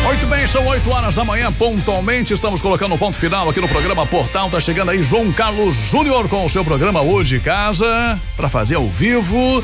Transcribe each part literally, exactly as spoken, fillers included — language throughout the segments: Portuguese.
Muito bem, são oito horas da manhã, pontualmente. Estamos colocando um ponto final aqui no programa Portal. Tá chegando aí João Carlos Júnior com o seu programa Hoje de Casa, para fazer ao vivo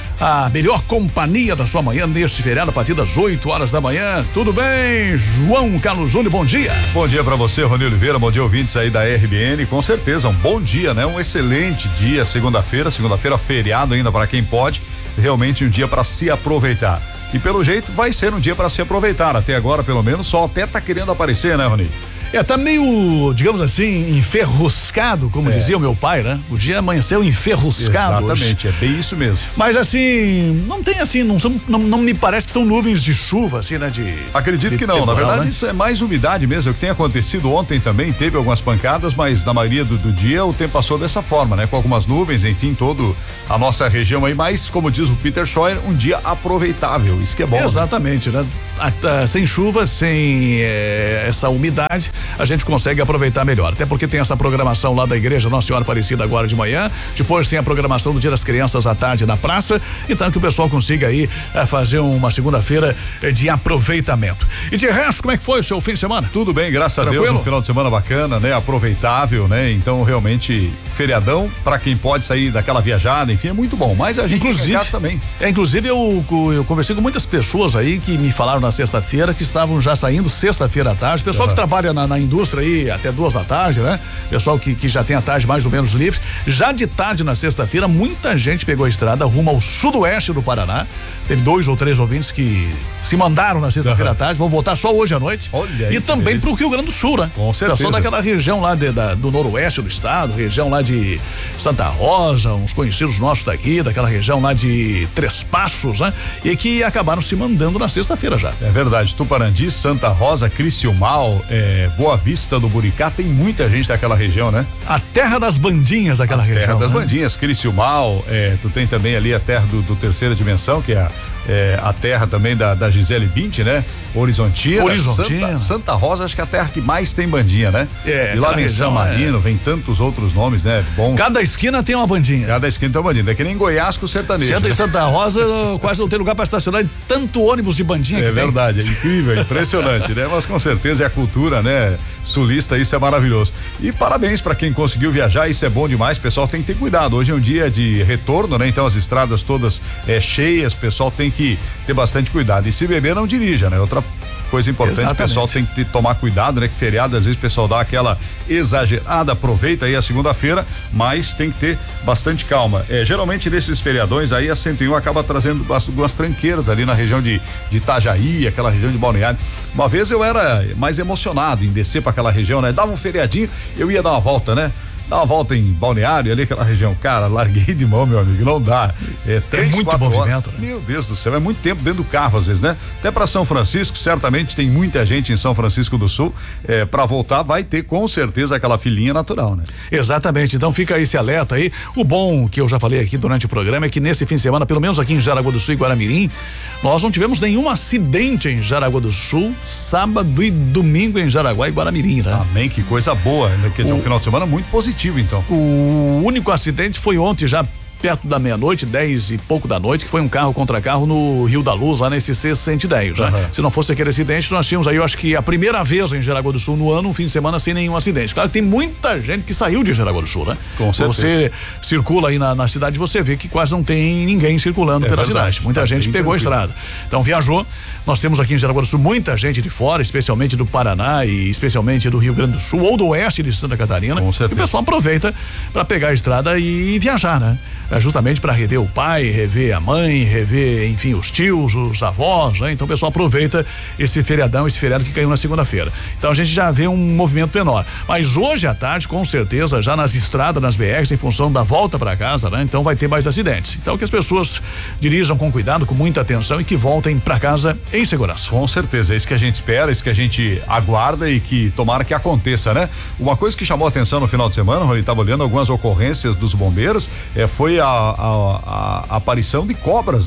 a melhor companhia da sua manhã neste feriado a partir das oito horas da manhã. Tudo bem, João Carlos Júnior? Bom dia. Bom dia para você, Rony Oliveira. Bom dia, ouvintes aí da R B N. Com certeza, um bom dia, né? Um excelente dia, segunda-feira. Segunda-feira, feriado ainda para quem pode. Realmente um dia para se aproveitar. E pelo jeito vai ser um dia para se aproveitar. Até agora, pelo menos, o sol até tá querendo aparecer, né, Rony? É, tá meio, digamos assim, enferruscado, como é. dizia o meu pai, né? O dia amanheceu enferruscado. Exatamente, hoje. É bem isso mesmo. Mas assim, não tem assim, não, são, não, não me parece que são nuvens de chuva, assim, né? De, Acredito de que não, temporal, na verdade, né? Isso é mais umidade mesmo, é o que tem acontecido ontem também, teve algumas pancadas, mas na maioria do, do dia o tempo passou dessa forma, né? Com algumas nuvens, enfim, todo a nossa região aí, mas como diz o Peter Scheuer, um dia aproveitável, isso que é bom. Exatamente, né? né? Sem chuva, sem é, essa umidade, a gente consegue aproveitar melhor, até porque tem essa programação lá da igreja Nossa Senhora Aparecida agora de manhã, depois tem a programação do Dia das Crianças à tarde na praça, então que o pessoal consiga aí é, fazer uma segunda-feira é, de aproveitamento. E de resto, como é que foi o seu fim de semana? Tudo bem, graças Tranquilo? a Deus, um final de semana bacana, né? Aproveitável, né? Então realmente feriadão, pra quem pode sair daquela viajada, enfim, é muito bom, mas a gente inclusive também. É, inclusive eu, eu conversei com muitas pessoas aí que me falaram na sexta-feira que estavam já saindo sexta-feira à tarde, pessoal uhum. que trabalha na, na indústria aí até duas da tarde, né? Pessoal que, que já tem a tarde mais ou menos livre. Já de tarde na sexta-feira, muita gente pegou a estrada rumo ao sudoeste do Paraná. Teve dois ou três ouvintes que se mandaram na sexta-feira uhum. à tarde, vão voltar só hoje à noite. Olha e também pro Rio Grande do Sul, né? Com certeza. Pessoal daquela região lá de, da, do noroeste do estado, região lá de Santa Rosa, uns conhecidos nossos daqui, daquela região lá de Três Passos, né? E que acabaram se mandando na sexta-feira já. É verdade, Tuparandi, Santa Rosa, Criciúmal, é, Boa Vista do Buricá, tem muita gente daquela região, né? A terra das bandinhas daquela a região. Terra das né? bandinhas, Criciúmal, é, tu tem também ali a terra do, do Terceira Dimensão, que é a É, a terra também da, da Gisele Bündchen, né? Horizontina. Horizontina. Santa, Santa Rosa, acho que é a terra que mais tem bandinha, né? É. E lá vem São Marino, é. vem tantos outros nomes, né? Bons. Cada esquina tem uma bandinha. Cada esquina tem uma bandinha. É que nem Goiás com sertanejo. Senta né? em Santa Rosa, quase não tem lugar para estacionar de tanto ônibus de bandinha é que tem. É verdade, é incrível, impressionante, né? Mas com certeza é a cultura, né? Sulista, isso é maravilhoso. E parabéns para quem conseguiu viajar, isso é bom demais, pessoal tem que ter cuidado. Hoje é um dia de retorno, né? Então as estradas todas é, cheias, pessoal tem que ter bastante cuidado. E se beber, não dirija, né? Outra coisa importante, o pessoal tem que ter, tomar cuidado, né? Que feriado, às vezes o pessoal dá aquela exagerada, aproveita aí a segunda-feira, mas tem que ter bastante calma. É, geralmente nesses feriadões aí a cento e um acaba trazendo algumas tranqueiras ali na região de, de Itajaí, aquela região de Balneário. Uma vez eu era mais emocionado em descer para aquela região, né? Dava um feriadinho, eu ia dar uma volta, né? Dá uma volta em Balneário, ali aquela região, cara, larguei de mão, meu amigo, não dá. É, três, é muito movimento, né? Meu Deus do céu, é muito tempo dentro do carro às vezes, né? Até para São Francisco, certamente tem muita gente em São Francisco do Sul, é, para voltar vai ter com certeza aquela filinha natural, né? Exatamente, então fica aí esse alerta aí. O bom que eu já falei aqui durante o programa é que nesse fim de semana, pelo menos aqui em Jaraguá do Sul e Guaramirim, nós não tivemos nenhum acidente em Jaraguá do Sul, sábado e domingo em Jaraguá e Guaramirim, né? Amém, que coisa boa, né? Quer dizer, um final de semana muito positivo. Então. O único acidente foi ontem, já perto da meia-noite, dez e pouco da noite, que foi um carro contra carro no Rio da Luz, lá nesse C cento e dez. Uhum. Se não fosse aquele acidente, nós tínhamos aí, eu acho que a primeira vez em Jaraguá do Sul no ano, um fim de semana sem nenhum acidente. Claro que tem muita gente que saiu de Jaraguá do Sul, né? Com certeza. Você circula aí na, na cidade, você vê que quase não tem ninguém circulando é pela verdade. cidade. Muita tá gente pegou tranquilo. a estrada. Então viajou. Nós temos aqui em Jaraguá do Sul muita gente de fora, especialmente do Paraná e especialmente do Rio Grande do Sul ou do oeste de Santa Catarina. Com certeza. E o pessoal aproveita para pegar a estrada e viajar, né? É justamente para rever o pai, rever a mãe, rever, enfim, os tios, os avós, né? Então o pessoal aproveita esse feriadão, esse feriado que caiu na segunda-feira. Então a gente já vê um movimento menor. Mas hoje à tarde, com certeza, já nas estradas, nas B Rs, em função da volta para casa, né? Então vai ter mais acidentes. Então que as pessoas dirijam com cuidado, com muita atenção e que voltem para casa em segurança. Com certeza, é isso que a gente espera, é isso que a gente aguarda e que tomara que aconteça, né? Uma coisa que chamou a atenção no final de semana, eu estava olhando algumas ocorrências dos bombeiros, é, foi a, a, a, a aparição de cobras, né?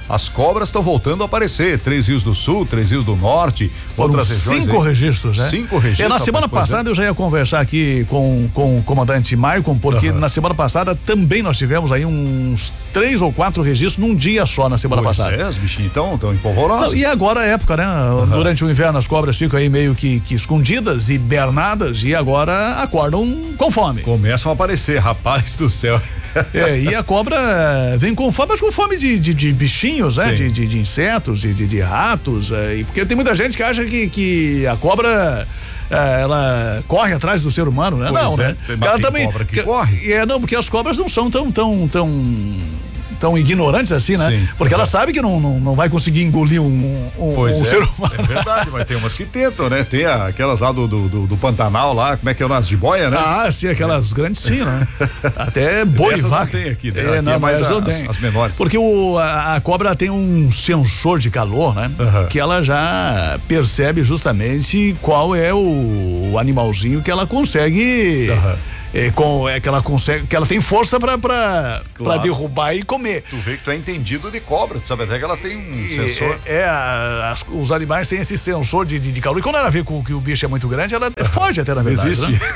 as cobras estão voltando a aparecer. Três Rios do Sul, Três Rios do Norte, Foram outras regiões. Cinco aí. registros, né? Cinco registros. E na semana passada eu já ia conversar aqui com, com o comandante Maicon, porque uhum. na semana passada também nós tivemos aí uns três ou quatro registros num dia só na semana pois passada. É, os bichinhos estão tão empolvorosos. E agora é a época, né? Uhum. Durante o inverno as cobras ficam aí meio que, que escondidas, hibernadas, e agora acordam com fome. Começam a aparecer, rapaz do céu. É, e a cobra vem com fome, mas com fome de, de, de bichinhos, né? De, de, de insetos, de, de, de ratos, é, porque tem muita gente que acha que, que a cobra é, ela corre atrás do ser humano, né? Pois não, é, né? Tem, ela tem também cobra que que, corre. É, não, porque as cobras não são tão, tão, tão tão ignorantes assim, né? Sim. Porque ela sabe que não, não, não vai conseguir engolir um, um, um é, ser humano. É verdade, mas tem umas que tentam, né? Tem a, aquelas lá do, do, do, do Pantanal lá, como é que é o nosso de boia, né? Ah, sim, aquelas grandes sim, né? Até boi e vaca. Não tem aqui, né? É, aqui não, é mais mas a, eu tenho. As, as menores. Porque o, a, a cobra tem um sensor de calor, né? Uhum. Que ela já percebe justamente qual é o, o animalzinho que ela consegue. Uhum. É, com, é que ela consegue, que ela tem força pra, pra, claro. pra derrubar e comer. Tu vê que tu é entendido de cobra, tu sabe até que ela tem um sensor. É, é a, as, os animais têm esse sensor de, de, de calor. E quando ela vê que o bicho é muito grande, ela foge até, na verdade. Existe. Né?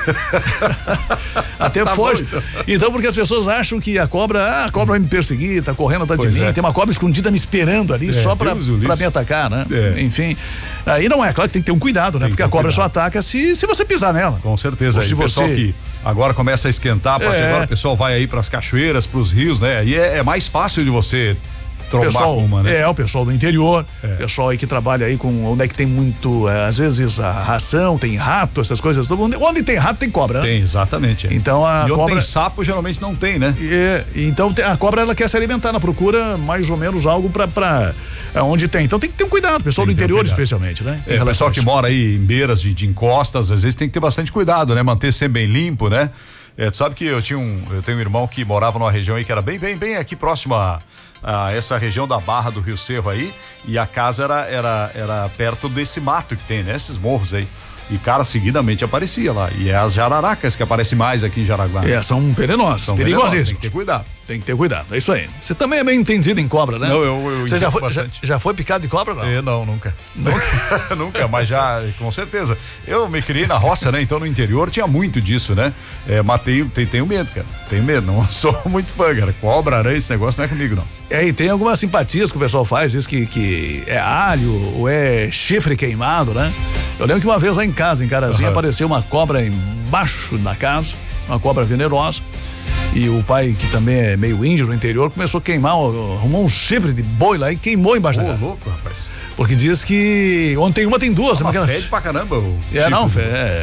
Até tá foge. Bom, então. então, porque as pessoas acham que a cobra, ah, a cobra vai me perseguir, tá correndo atrás de mim, é. tem uma cobra escondida me esperando ali, é, só pra, pra me atacar, né? É. Enfim. Aí não é, claro que tem que ter um cuidado, né? Tem porque a cobra cuidado. só ataca se, se você pisar nela. Com certeza. Ou se aí, você... pessoal que agora começa a esquentar, a partir de agora o pessoal vai aí pras cachoeiras, pros rios, né? E é, é mais fácil de você trombar pessoal, com uma, né? É, o pessoal do interior, é. pessoal aí que trabalha aí com, onde é que tem muito, é, às vezes a ração, tem rato, essas coisas, onde, onde tem rato tem cobra, né? Tem, exatamente. É. Então a e cobra... onde tem sapo geralmente não tem, né? É, então a cobra ela quer se alimentar, ela procura mais ou menos algo pra, pra onde tem, então tem que ter um cuidado, pessoal do interior um especialmente, né? É, o pessoal que mora aí em beiras de, de encostas, às vezes tem que ter bastante cuidado, né? Manter sempre bem limpo, né? É, tu sabe que eu tinha um, eu tenho um irmão que morava numa região aí que era bem, bem, bem aqui próximo a, a essa região da Barra do Rio Cerro aí, e a casa era, era, era perto desse mato que tem, né? Esses morros aí. E, cara, seguidamente aparecia lá. E é as jararacas que aparecem mais aqui em Jaraguá. É, são venenosas, são perigosíssimas. Tem que ter cuidado. Tem que ter cuidado, é isso aí. Você também é bem entendido em cobra, né? Não, eu, eu Você já foi, já, já foi picado de cobra, não? É, não, nunca. Nunca? Nunca, mas já, com certeza. Eu me criei na roça, né? Então no interior tinha muito disso, né? É, matei, tenho, tenho medo, cara. Tenho medo, não sou muito fã, cara. Cobra, aranha, esse negócio não é comigo, não. É, e tem algumas simpatias que o pessoal faz, diz que, que é alho ou é chifre queimado, né? Eu lembro que uma vez lá em casa, em Carazinho, uhum. apareceu uma cobra embaixo da casa, uma cobra venenosa. E o pai, que também é meio índio no interior, começou a queimar, arrumou um chifre de boi lá e queimou embaixo Ô, da casa. louco, rapaz. Porque diz que onde tem uma tem duas. Uma fede pra caramba o É, chifre, não, né?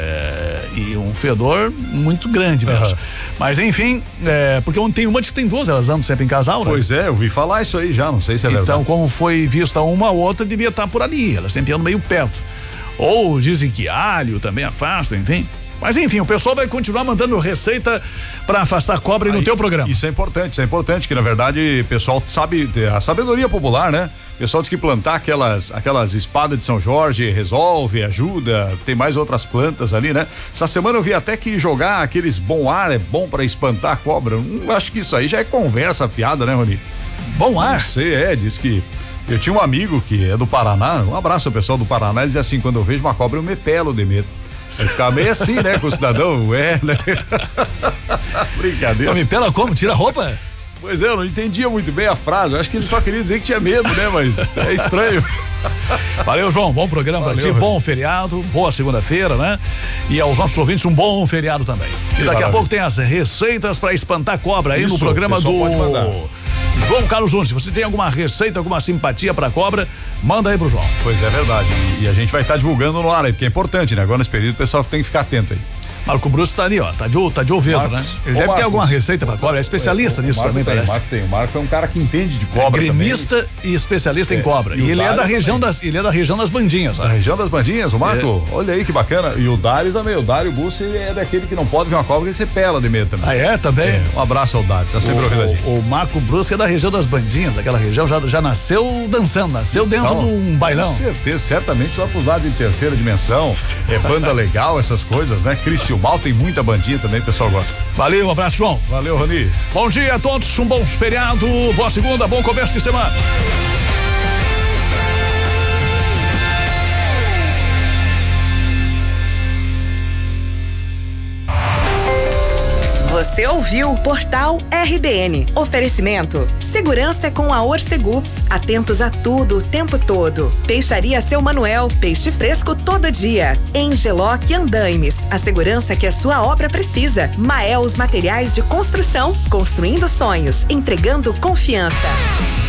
é, e um fedor muito grande mesmo. Uhum. Mas enfim, é, porque onde tem uma diz que tem duas, elas andam sempre em casal, né? Pois é, eu ouvi falar isso aí já, não sei se é então, verdade. Então, como foi vista uma, a outra devia estar por ali, elas sempre andam meio perto. Ou dizem que alho também afasta, enfim. Mas enfim, o pessoal vai continuar mandando receita para afastar cobra aí no teu programa. Isso é importante, isso é importante, que na verdade o pessoal sabe, a sabedoria popular, né? O pessoal diz que plantar aquelas, aquelas espadas de São Jorge resolve, ajuda, tem mais outras plantas ali, né? Essa semana eu vi até que jogar aqueles bom ar é bom para espantar a cobra. Eu acho que isso aí já é conversa fiada, né, Rony? Bom ar? Você é, diz que eu tinha um amigo que é do Paraná, um abraço ao pessoal do Paraná, ele diz assim, quando eu vejo uma cobra eu me pelo de medo. Vai ficar meio assim, né, com o cidadão, é, né? Brincadeira. Então me pela como? Tira a roupa? Pois é, eu não entendia muito bem a frase, eu acho que ele só queria dizer que tinha medo, né, mas é estranho. Valeu, João, bom programa pra ti, bom feriado, boa segunda-feira, né? E aos nossos ouvintes um bom feriado também. E daqui a pouco tem as receitas pra espantar cobra aí no programa do João Carlos Júnior. Se você tem alguma receita, alguma simpatia pra cobra, manda aí pro João. Pois é, verdade. E, e a gente vai estar tá divulgando no ar aí, porque é importante, né? Agora nesse período o pessoal tem que ficar atento aí. Marco Bruce tá ali, ó, tá de, tá de ouvido, Marcos, né? Ele deve Marcos. ter alguma receita pra cobra, é especialista é, nisso também, tem, parece. O Marco tem, o Marco é um cara que entende de cobra é gremista também. E especialista é, em cobra. E, e ele é da região também. das, ele é da região das bandinhas, Da região das bandinhas, o Marco? É. Olha aí que bacana. E o Dário também, o Dário Bussi é daquele que não pode ver uma cobra que você pela de medo também. Ah, é? Também? É. Um abraço ao Dário, tá sempre ouvindo a gente. O, o Marco Brusque é da região das bandinhas, daquela região, já, já nasceu dançando, nasceu então, dentro de um bailão. Com certeza, certamente lá pros lados de terceira dimensão, é banda legal, essas coisas, né? Criciúmal tem muita bandinha também, pessoal gosta. Valeu, um abraço, João. Valeu, Rony. Bom dia a todos, um bom feriado, boa segunda, bom começo de semana. Você ouviu Portal R D N. Oferecimento. Segurança é com a Orcegups. Atentos a tudo o tempo todo. Peixaria Seu Manuel. Peixe fresco todo dia. Engeloc Andaimes. A segurança que a sua obra precisa. Maels Materiais de Construção. Construindo sonhos. Entregando confiança.